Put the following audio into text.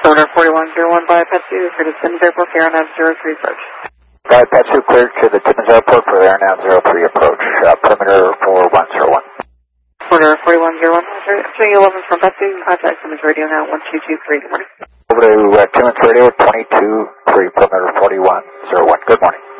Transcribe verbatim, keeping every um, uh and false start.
Order forty-one zero one by Petsu for the Sims Airport for Airnav zero three approach. By Petsu cleared to the Timmins Airport for Airnav zero three approach. Uh, perimeter four one zero one. Order forty-one zero one, three eleven from Petsu, contact Timmins Radio now one two two three, good morning. Over to uh, Timmins Radio twenty-two three, perimeter forty-one zero one, good morning.